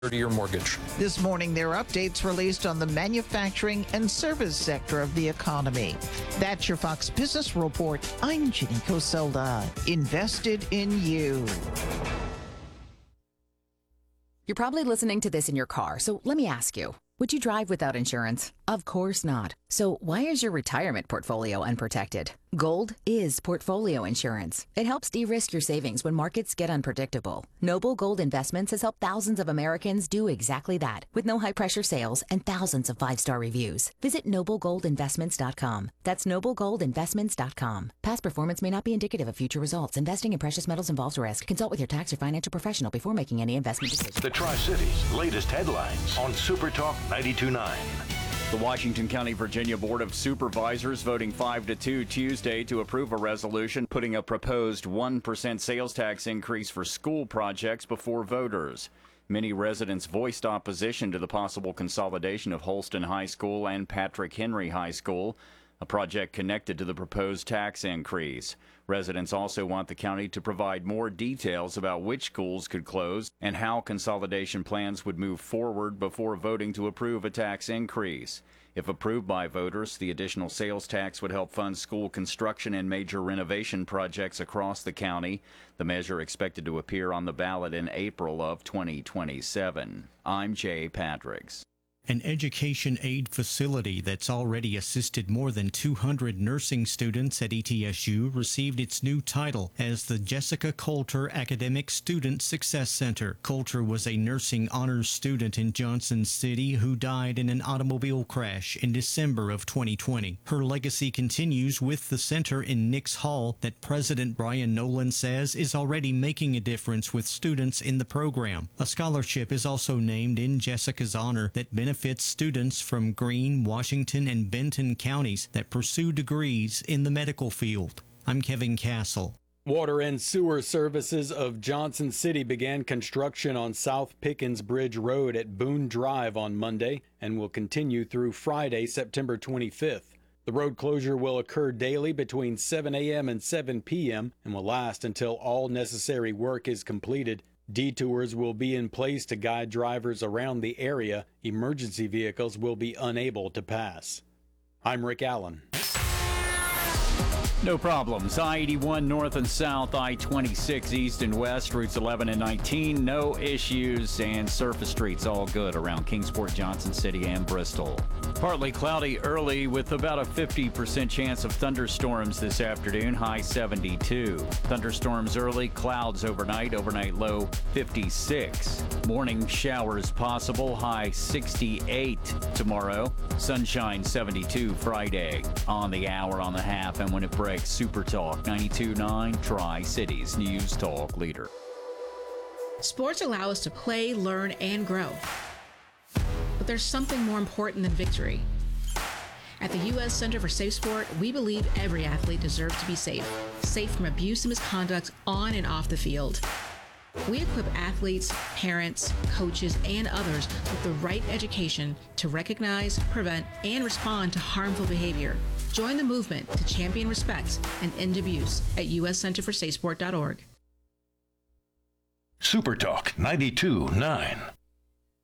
30-year mortgage. This morning, there are updates released on the manufacturing and service sector of the economy. That's your Fox Business Report. I'm Ginny Coselda. Invested in you. You're probably listening to this in your car, so let me ask you. Would you drive without insurance? Of course not. So why is your retirement portfolio unprotected? Gold is portfolio insurance. It helps de-risk your savings when markets get unpredictable. Noble Gold Investments has helped thousands of Americans do exactly that, with no high-pressure sales and thousands of 5-star reviews. Visit noblegoldinvestments.com. That's noblegoldinvestments.com. Past performance may not be indicative of future results. Investing in precious metals involves risk. Consult with your tax or financial professional before making any investment decisions. The Tri-Cities latest headlines on Super Talk 92.9. The Washington County, Virginia Board of Supervisors voting 5-2 Tuesday to approve a resolution putting a proposed 1% sales tax increase for school projects before voters. Many residents voiced opposition to the possible consolidation of Holston High School and Patrick Henry High School, a project connected to the proposed tax increase. Residents also want the county to provide more details about which schools could close and how consolidation plans would move forward before voting to approve a tax increase. If approved by voters, the additional sales tax would help fund school construction and major renovation projects across the county. The measure expected to appear on the ballot in April of 2027. I'm Jay Patricks. An education aid facility that's already assisted more than 200 nursing students at ETSU received its new title as the Jessica Coulter Academic Student Success Center. Coulter was a nursing honors student in Johnson City who died in an automobile crash in December of 2020. Her legacy continues with the center in Nix Hall that President Brian Nolan says is already making a difference with students in the program. A scholarship is also named in Jessica's honor that benefits students from Greene, Washington, and Benton counties that pursue degrees in the medical field. I'm Kevin Castle. Water and Sewer Services of Johnson City began construction on South Pickens Bridge Road at Boone Drive on Monday and will continue through Friday, September 25th. The road closure will occur daily between 7 a.m. and 7 p.m. and will last until all necessary work is completed. Detours will be in place to guide drivers around the area. Emergency vehicles will be unable to pass. I'm Rick Allen. No problems. I-81 north and south, I-26 east and west, routes 11 and 19. No issues, and surface streets all good around Kingsport, Johnson City, and Bristol. Partly cloudy early with about a 50% chance of thunderstorms this afternoon, high 72. Thunderstorms early, clouds overnight low 56. Morning showers possible, high 68 tomorrow. Sunshine 72 Friday. On the hour, on the half, and when it breaks, Super Talk 92.9, Tri-Cities News Talk leader. Sports allow us to play, learn, and grow. But there's something more important than victory. At the U.S. Center for Safe Sport, we believe every athlete deserves to be safe. Safe from abuse and misconduct on and off the field. We equip athletes, parents, coaches, and others with the right education to recognize, prevent, and respond to harmful behavior. Join the movement to champion respect and end abuse at uscenterforsafesport.org. Super Talk 92.9.